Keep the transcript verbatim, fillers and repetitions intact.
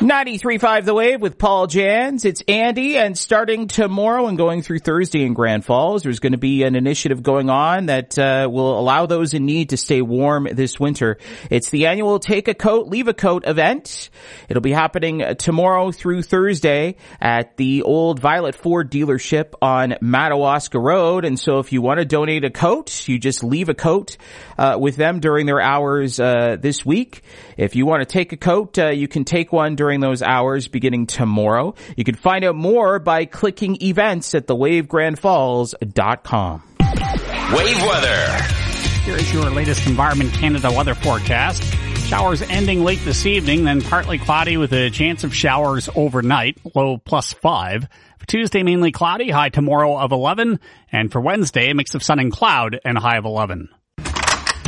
ninety-three point five The Wave with Paul Jans. It's Andy, and starting tomorrow and going through Thursday in Grand Falls, there's going to be an initiative going on that uh, will allow those in need to stay warm this winter. It's the annual Take a Coat, Leave a Coat event. It'll be happening tomorrow through Thursday at the old Violet Ford dealership on Madawaska Road. And so if you want to donate a coat, you just leave a coat uh, with them during their hours uh, this week. If you want to take a coat, uh, you can take one during those hours beginning tomorrow. You can find out more by clicking events at the wave grand falls dot com. Wave weather. Here is your latest Environment Canada weather forecast. Showers ending late this evening, then partly cloudy with a chance of showers overnight, low plus five. For Tuesday, mainly cloudy, high tomorrow of eleven. And for Wednesday, a mix of sun and cloud and a high of eleven.